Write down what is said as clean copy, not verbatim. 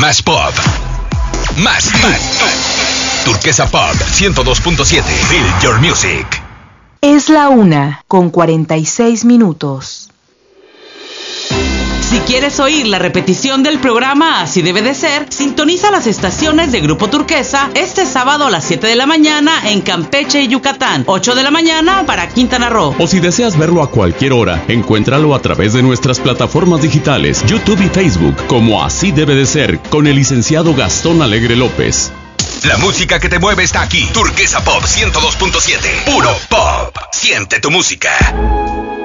Más pop. Más. Turquesa Pop 102.7. Feel your music. Es la 1:46. Si quieres oír la repetición del programa Así Debe de Ser, sintoniza las estaciones de Grupo Turquesa este sábado a las 7 de la mañana en Campeche y Yucatán, 8 de la mañana para Quintana Roo. O si deseas verlo a cualquier hora, encuéntralo a través de nuestras plataformas digitales, YouTube y Facebook, como Así Debe de Ser, con el licenciado Gastón Alegre López. La música que te mueve está aquí. Turquesa Pop 102.7. Puro pop. Siente tu música.